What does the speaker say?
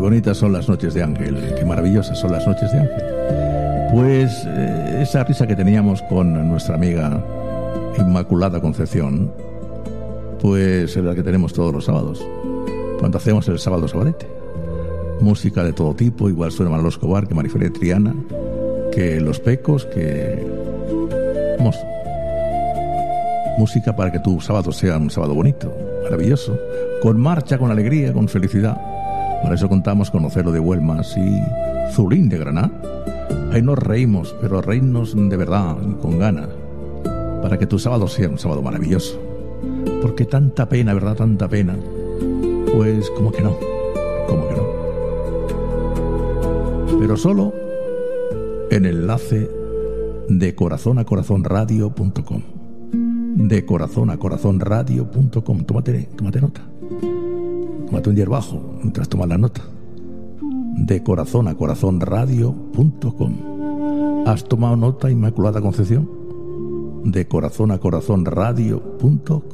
bonitas son las noches de Ángel, qué maravillosas son las noches de Ángel. Pues esa risa que teníamos con nuestra amiga Inmaculada Concepción, pues es la que tenemos todos los sábados, cuando hacemos el sábado sabadete. Música de todo tipo, igual suena Manolo Escobar, que Mariferia Triana, que Los Pecos, que... Vamos, música para que tu sábado sea un sábado bonito, maravilloso, con marcha, con alegría, con felicidad. Para eso contamos con Ocelo de Huelmas y Zulín de Granada. Ahí nos reímos, pero reírnos de verdad, con ganas, para que tu sábado sea un sábado maravilloso. Porque tanta pena, ¿verdad? Tanta pena. Pues como que no, pero solo en el enlace de corazonacorazonradio.com. De corazonacorazonradio.com. Tómate nota. Tómate un hierbajo mientras tomas la nota. De corazonacorazonradio.com. ¿Has tomado nota, Inmaculada Concepción? De corazonacorazonradio.com.